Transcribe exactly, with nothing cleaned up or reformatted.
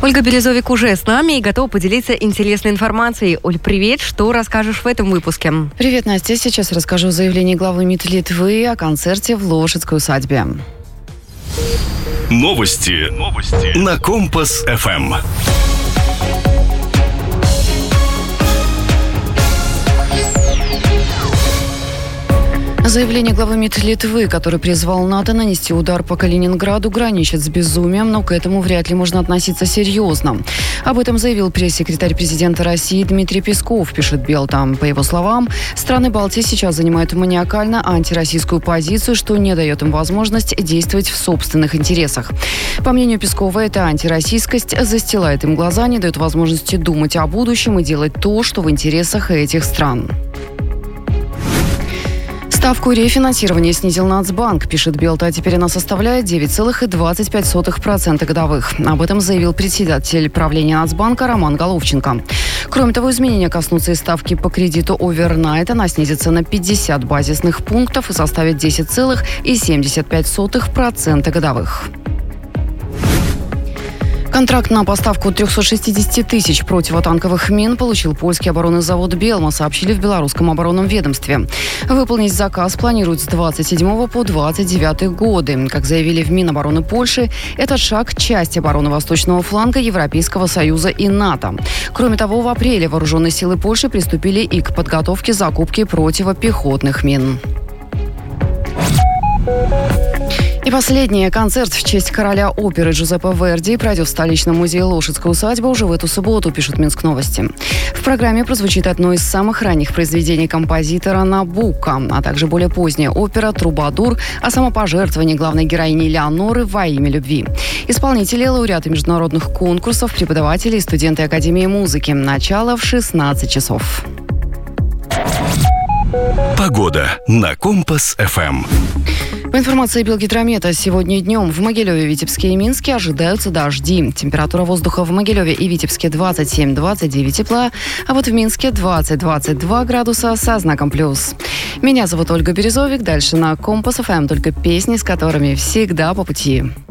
Ольга Березовик уже с нами и готова поделиться интересной информацией. Оль, привет, что расскажешь в этом выпуске? Привет, Настя. Сейчас расскажу о заявлении главы МИД Литвы о концерте в Лошадской усадьбе. Новости. Новости. На Компас эф эм. Заявление главы МИД Литвы, который призвал НАТО нанести удар по Калининграду, граничит с безумием, но к этому вряд ли можно относиться серьезно. Об этом заявил пресс-секретарь президента России Дмитрий Песков, пишет Белта. По его словам, страны Балтии сейчас занимают маниакально антироссийскую позицию, что не дает им возможность действовать в собственных интересах. По мнению Пескова, эта антироссийскость застилает им глаза, не дает возможности думать о будущем и делать то, что в интересах этих стран. Ставку рефинансирования снизил Нацбанк, пишет Белта, а теперь она составляет девять целых двадцать пять сотых процента годовых. Об этом заявил председатель правления Нацбанка Роман Головченко. Кроме того, изменения коснутся и ставки по кредиту овернайт. Она снизится на пятьдесят базисных пунктов и составит десять целых семьдесят пять сотых процента годовых. Контракт на поставку трехсот шестидесяти тысяч противотанковых мин получил польский оборонный завод «Белма», сообщили в белорусском оборонном ведомстве. Выполнить заказ планируют с двадцать седьмого по двадцать девятый годы. Как заявили в Минобороны Польши, этот шаг – часть обороны восточного фланга Европейского Союза и НАТО. Кроме того, в апреле вооруженные силы Польши приступили и к подготовке закупки противопехотных мин. И последний концерт в честь короля оперы Джузеппе Верди пройдет в столичном музее «Лошадская усадьба» уже в эту субботу, пишут Минск новости. В программе прозвучит одно из самых ранних произведений композитора Набука, а также более поздняя опера «Трубадур» о самопожертвовании главной героини Леоноры во имя любви. Исполнители, лауреаты международных конкурсов, преподаватели и студенты Академии музыки. Начало в шестнадцать часов. Погода на Компас эф эм. По информации Белгидромета, сегодня днем в Могилеве, Витебске и Минске ожидаются дожди. Температура воздуха в Могилеве и Витебске двадцать семь - двадцать девять тепла, а вот в Минске двадцать - двадцать два градуса со знаком плюс. Меня зовут Ольга Березовик. Дальше на Компас эф эм только песни, с которыми всегда по пути.